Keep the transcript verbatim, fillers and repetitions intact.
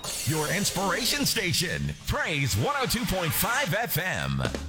Your inspiration station, Praise one oh two point five F M.